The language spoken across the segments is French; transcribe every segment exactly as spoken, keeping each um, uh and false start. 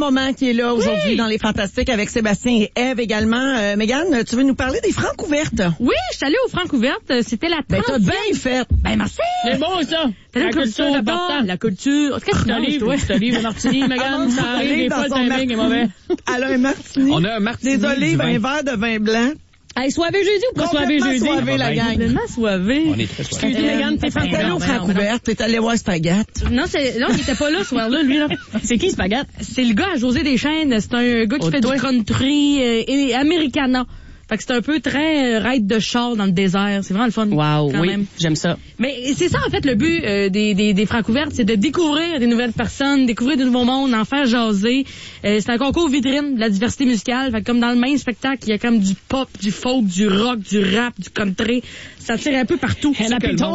moment qui est là aujourd'hui oui. dans les Fantastiques avec Sébastien et Ève également. Euh, Mégane, tu veux nous parler des Francouvertes? Oui, je suis allée aux Francouvertes. C'était la Ben, t'as bien fait. Ben, merci. C'est bon, ça. La, la culture, c'est important. La culture. Qu'est-ce que tu livre, toi? Tu livre, un martini, Mégane. Ça arrive, des fois, le timing est mauvais. Elle a un martini. On a un martini. Des olives, un verre de vin blanc. Hey, soivé jeudi ou pas soivé jeudi? Soivé, la gang. Complètement soivé. On est très soivé. Excusez, Mégane, t'es T'es allé aux Francouvertes, t'es allé voir Spaghette. Non, c'est, non, il était pas là ce soir-là, lui, là. C'est qui, Spaghette? C'est le gars à José Deschênes. C'est un gars qui oh, fait toi? du country euh, et americana. Fait que c'est un peu très euh, raid de char dans le désert. C'est vraiment le fun. Wow, quand oui, même. J'aime ça. Mais c'est ça, en fait, le but euh, des, des, des Francouvertes, c'est de découvrir des nouvelles personnes, découvrir des nouveaux mondes, en faire jaser. Euh, c'est un concours vitrine de la diversité musicale. Fait que comme dans le même spectacle, il y a comme du pop, du folk, du rock, du rap, du country. Ça tire un peu partout. Oui,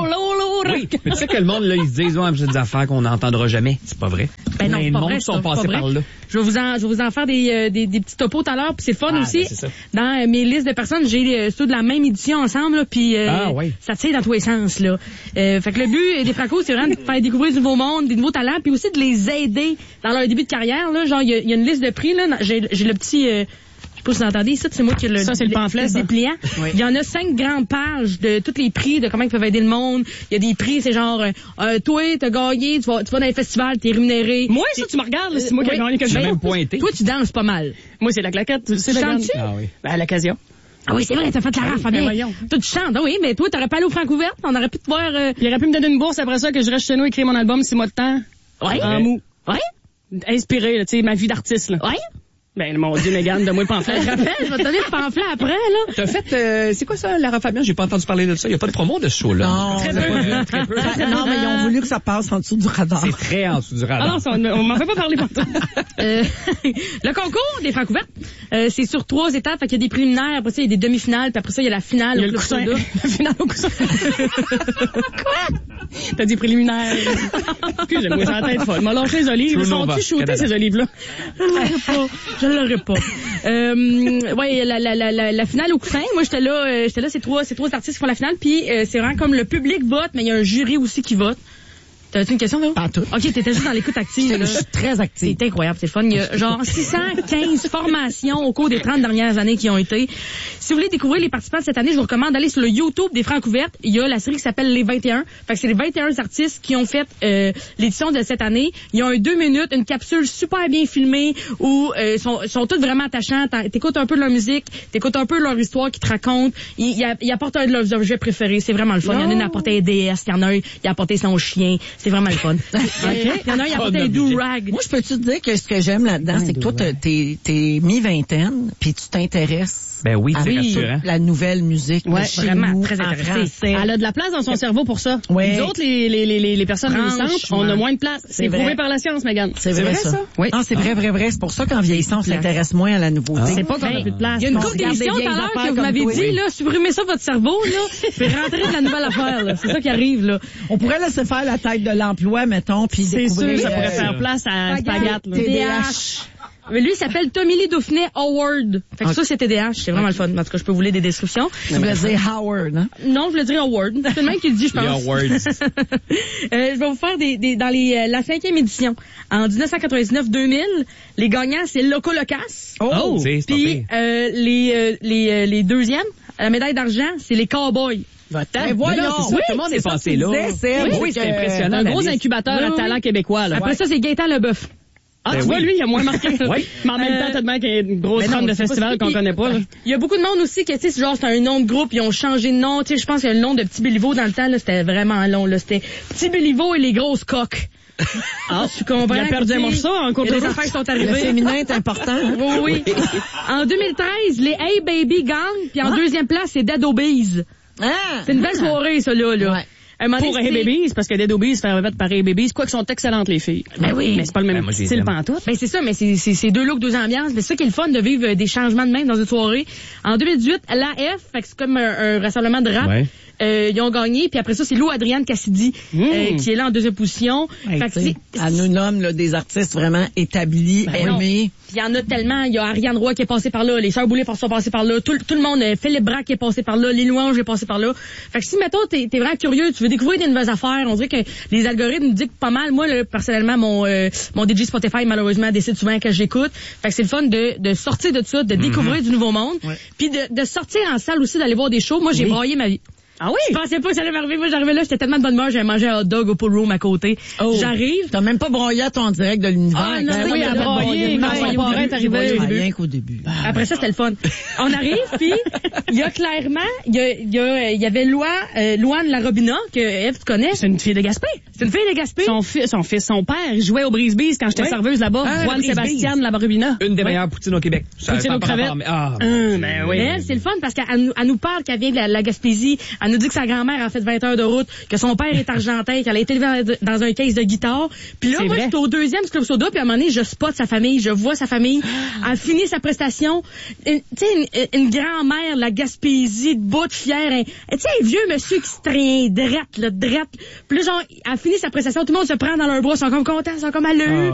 mais tu sais que le monde, là, ils se disent, ouais, j'ai des affaires qu'on n'entendra jamais. C'est pas vrai. Ben non, les pas mondes vrai, sont ça, passés par là. Je vais vous en, je vais vous en faire des, euh, des, des petits topos tout à l'heure, puis c'est le fun ah, aussi. Ben, c'est ça. Dans euh, mes listes de personnes, j'ai euh, ceux de la même édition ensemble, puis euh, ah, oui. ça tire dans tous les sens, là. Euh, fait que le but des Francos, c'est vraiment de faire découvrir du nouveau monde, des nouveaux talents, puis aussi de les aider dans leur début de carrière, là. Genre, il y, y a une liste de prix, là. J'ai, j'ai le petit... Euh, je sais pas si vous entendez, ça, c'est moi qui ai le, ça, c'est le pamphlet, le dépliant. Oui. Il y en a cinq grandes pages de tous les prix, de comment ils peuvent aider le monde. Il y a des prix, c'est genre, euh, toi, t'as gagné, tu vas, tu vas dans les festivals, t'es rémunéré. Moi, ça, tu me regardes, là, c'est moi qui ai gagné que j'ai même pointé. Toi, tu danses pas mal. Moi, c'est la claquette, c'est la grande. Ah oui. Ben, à l'occasion. Ah oui, c'est vrai, t'as fait la rafle, bien. Voyons. Toi, tu chantes, ah oui, mais toi, t'aurais pas allé aux Francouvertes, on aurait pu te voir... Euh... Il aurait pu me donner une bourse après ça, que je reste chez nous, écrire mon album six mois de temps. Ouais. En mou. Ouais. Inspiré, tu sais, ma vie d'artiste, là. Ouais. Ben, mon Dieu, Mégane, donne-moi le pamphlet. Je rappelle, je vais te donner le pamphlet après, là. T'as fait, euh, c'est quoi ça, Lara Fabian? J'ai pas entendu parler de ça. Il y a pas de promo de ce show-là. Non, très peu, très peu. Non, mais ils ont voulu que ça passe en dessous du radar. C'est très en dessous du radar. Ah non, ça, on, on m'en fait pas parler partout. euh, le concours des Francouvertes, euh, c'est sur trois étapes. Fait qu'il y a des préliminaires, après ça, il y a des demi-finales, puis après ça, il y a la finale. Il y a le coussin. La finale au coussin. Quoi? T'as dit préliminaire. Excusez-moi, j'ai la tête folle. M'a lâché les olives. Ils sont-tu shootés, ces olives-là? Je l'aurais pas. Je l'aurais pas. Euh, ouais, la, la, la, la, la finale au coussin. Moi, j'étais là, euh, j'étais là, c'est trois, c'est trois artistes qui font la finale, puis euh, c'est vraiment comme le public vote, mais il y a un jury aussi qui vote. T'as-tu une question, Véro? Pas tout. OK, t'étais juste dans l'écoute active. Je suis très active. C'est incroyable, c'est fun. Il y a genre six cent quinze formations au cours des trente dernières années qui ont été. Si vous voulez découvrir les participants de cette année, je vous recommande d'aller sur le YouTube des Francouvertes. Il y a la série qui s'appelle Les vingt et un. Fait que c'est les vingt et un artistes qui ont fait euh, l'édition de cette année. Ils ont un deux minutes, une capsule super bien filmée où euh, sont, sont toutes vraiment attachants. T'écoutes un peu de leur musique, t'écoutes un peu leur histoire qu'ils te racontent. Ils, ils, ils apportent un de leurs objets préférés. C'est vraiment le fun. Il y en a une a apporté un D S, il y en a un, il a apporté son chien. C'est vraiment le fun. Okay. Il y en a un, il a apporté un do-rag. Moi, je peux te dire que ce que j'aime là-dedans, c'est que toi, t'es, t'es mi-vingtaine, puis tu t'intéresses ben oui, à c'est toute rassurant. la nouvelle musique. Ouais, chez vraiment, nous, très en intéressée. français. Elle a de la place dans son cerveau pour ça. Ouais. Nous autres, les, les, les, les personnes vieillissantes, on a moins de place. C'est vrai. prouvé par la science, Mégane. C'est vrai, ça? Oui. Ah, c'est vrai, vrai, vrai. C'est pour ça qu'en vieillissant, on s'intéresse moins à la nouveauté. C'est pas qu'on a plus de place. Il y a une On couple regarde d'émissions des tout à vieilles l'heure affaires que vous m'avez comme toi. dit, là, supprimez ça votre cerveau, là, puis rentrez de la nouvelle affaire, là. C'est ça qui arrive, là. On pourrait laisser faire la tête de l'emploi, mettons, puis C'est découvrir... sûr, ça pourrait euh, faire place à Spaghette, là. T D H. Mais lui, il s'appelle Tommy Lee Dauphiné Howard. Fait que Okay. ça, c'est T D H. C'est vraiment le fun. En tout cas, je peux vous lire des descriptions. Tu voulais dire Howard, hein? Non, je le dirais Howard. C'est le même qui le dit, je pense. Les Howard. euh, je vais vous faire des, des dans les euh, la cinquième édition. En dix-neuf cent quatre-vingt-dix-neuf deux mille, les gagnants, c'est Loco Locas. Oh! C'est c'est Puis pas euh, les, euh, les, euh, les deuxièmes, la médaille d'argent, c'est les Cowboys. Va-t'en. Mais voyons. non, c'est ça, Oui, tout le monde est c'est ça passé que tu là. disais, Seb. Oui, c'est Que- impressionnant. Un la gros liste. incubateur à Oui, talent oui. québécois, là. Après ça, c'est Gaëtan Leboeuf. Ah, Ben tu vois, oui. lui, il a moins marqué. Oui. Mais en même Euh, temps, t'as de même qu'il y a une grosse Mais non, trame de c'est pas festival ça. qu'on Puis, connaît pas, là. Il y a beaucoup de monde aussi que, tu sais, c'est genre, c'est un nom de groupe, ils ont changé de nom. Tu sais, je pense qu'il y a le nom de Petit Béliveau dans le temps, là, c'était vraiment long, là. C'était Petit Béliveau et les grosses coques. Ah, Tu comprends? il a perdu un morceau en cours Il y a de des route. affaires qui sont Le arrivées. féminin est important. hein? Oui, oui. En deux mille treize, les Hey Baby Gang, puis en Ah. deuxième place, c'est Dead Obeez. Ah. C'est une belle soirée, ça, là, là. Ouais. Un moment Pour donné, Hey c'est- Babies, parce que Dead Obeez fait remettre par Hey Babies, quoi que sont excellentes, les filles. Ben oui. Mais c'est pas le même Ben, moi, je les style aime. pantoute. Ben c'est ça, mais c'est, c'est, c'est deux looks, deux ambiances. Mais c'est ça qui est le fun de vivre euh, des changements de même dans une soirée. En deux mille dix-huit, l'A F, fait que c'est comme un, un rassemblement de rap, Ouais. Euh, ils ont gagné. Puis après ça, c'est Lou Adrienne Cassidy Mmh. euh, qui est là en deuxième position. Hey, fait que c'est- elle nous nomme là, des artistes vraiment établis, Ben non. aimés. Il y en a tellement. Il y a Ariane Roy qui est passée par là, les Sœurs Boulay sont passées par là, tout, tout le monde, euh, Philippe Braque qui est passé par là, les Louanges est passé par là. Fait que si, mettons, t'es, t'es vraiment curieux, tu veux découvrir des nouvelles affaires, on dirait que les algorithmes dictent pas mal. Moi, là, personnellement, mon euh, mon D J Spotify, malheureusement, décide souvent que j'écoute. Fait que c'est le fun de, de sortir de ça, de découvrir du nouveau monde, Ouais. puis de, de sortir en salle aussi, d'aller voir des shows. Moi, j'ai Oui. braillé ma vie. Ah oui? Je pensais pas que ça allait m'arriver. Moi, j'arrivais là, j'étais tellement de bonne humeur, j'avais mangé un hot dog au pool room à côté. Oh. J'arrive. T'as même pas broyé à ton direct de l'univers. Ah, non, Ben oui, t'as elle a pas broyé quand son parrain est arrivé. J'ai au broyé début. rien qu'au début. Après ça, c'était le fun. On arrive, puis il y a clairement, il y, a, il y, a, il y avait Loi, euh, Loane Larobina, que Eve, tu connais. C'est une fille de Gaspé. C'est une fille de Gaspé. Son, fi- son fils, son père, il jouait au Brise-Bise quand j'étais Oui. serveuse là-bas. Ah, Juan Brise-Bise. Sébastien Larobina. Une des meilleures poutines au Québec. Ça- Poutine ça aux par rapport, crevettes. mais- Ah, Hum, ben oui. Mais elle, c'est le fun parce qu'elle nous, elle nous parle qu'elle vient de la, la Gaspésie. Elle nous dit que sa grand-mère a fait vingt heures de route, que son père est argentin, qu'elle a été élevée dans un case de guitare. Puis là, C'est moi, vrai. j'étais au deuxième du Club Soda, puis à un moment donné, je spot sa famille, je vois sa famille. Elle finit sa prestation. Une- Tu sais, une, une grand-mère de la Gaspésie, de bout de fière. Un- Tu sais, un vieux monsieur qui se traîne drette, là, drette. Puis là, genre, elle finit sa prestation, tout le monde se prend dans leur bras, ils sont comme contents, ils sont comme à l'heure.